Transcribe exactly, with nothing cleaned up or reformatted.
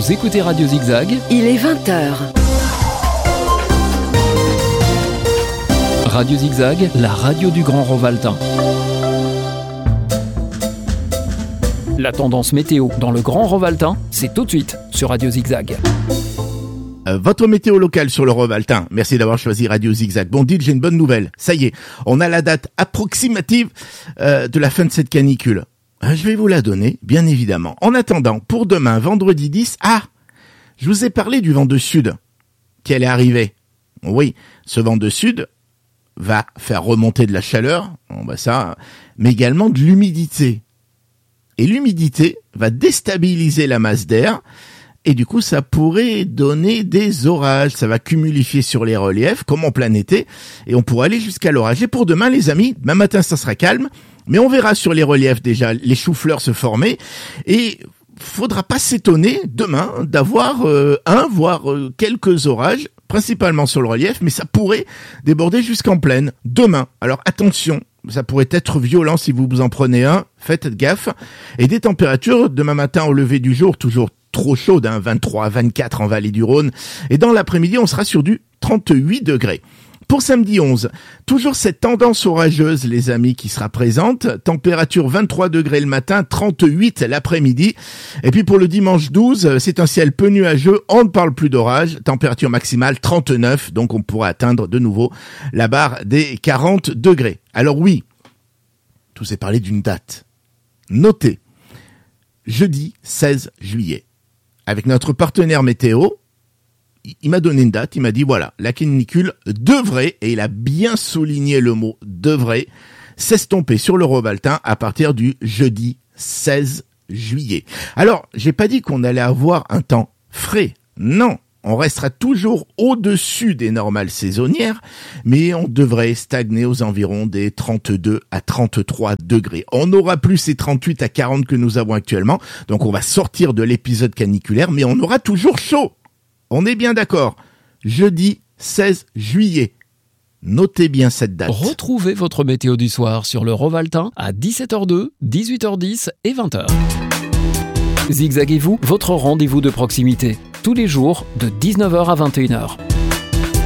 Vous écoutez Radio Zigzag. Il est vingt heures. Radio Zigzag, la radio du Grand Rovaltain. La tendance météo dans le Grand Rovaltain, c'est tout de suite sur Radio Zigzag. Euh, votre météo locale sur le Rovaltain. Merci d'avoir choisi Radio Zigzag. Bon, dites, j'ai une bonne nouvelle. Ça y est, on a la date approximative euh, de la fin de cette canicule. Euh, je vais vous la donner, bien évidemment. En attendant, pour demain, vendredi dix, ah, je vous ai parlé du vent de sud qui allait arriver. Oui, ce vent de sud va faire remonter de la chaleur, bon, bah ça, mais également de l'humidité. Et l'humidité va déstabiliser la masse d'air. Et du coup, ça pourrait donner des orages. Ça va cumulifier sur les reliefs, comme en plein été. Et on pourrait aller jusqu'à l'orage. Et pour demain, les amis, demain matin, ça sera calme. Mais on verra sur les reliefs déjà les choux-fleurs se former. Et faudra pas s'étonner demain d'avoir euh, un, voire euh, quelques orages, principalement sur le relief. Mais ça pourrait déborder jusqu'en plaine demain. Alors attention. Ça pourrait être violent si vous vous en prenez un. Faites gaffe. Et des températures demain matin au lever du jour, toujours trop chaudes, hein, vingt-trois, vingt-quatre en vallée du Rhône. Et dans l'après-midi, on sera sur du trente-huit degrés. Pour samedi onze, toujours cette tendance orageuse, les amis, qui sera présente. Température vingt-trois degrés le matin, trente-huit l'après-midi. Et puis pour le dimanche douze, c'est un ciel peu nuageux, on ne parle plus d'orage. Température maximale trente-neuf, donc on pourra atteindre de nouveau la barre des quarante degrés. Alors oui, je vous ai parlé d'une date. Notez, jeudi seize juillet. Avec notre partenaire météo, il m'a donné une date, il m'a dit voilà, la canicule devrait, et il a bien souligné le mot devrait, s'estomper sur le Rovaltain à partir du jeudi seize juillet. Alors, j'ai pas dit qu'on allait avoir un temps frais, non, on restera toujours au-dessus des normales saisonnières, mais on devrait stagner aux environs des trente-deux à trente-trois degrés. On n'aura plus ces trente-huit à quarante que nous avons actuellement, donc on va sortir de l'épisode caniculaire, mais on aura toujours chaud. On est bien d'accord. Jeudi seize juillet. Notez bien cette date. Retrouvez votre météo du soir sur le Rovaltain à dix-sept heures deux, dix-huit heures dix et vingt heures. Zigzaguez-vous, votre rendez-vous de proximité. Tous les jours de dix-neuf heures à vingt et une heures.